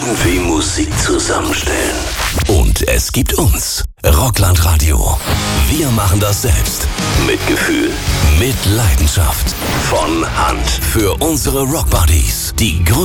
irgendwie Musik zusammenstellen. Und es gibt uns, Rockland Radio. Wir machen das selbst. Mit Gefühl, Mit Leidenschaft. von Hand. Für unsere Rockbuddies. Die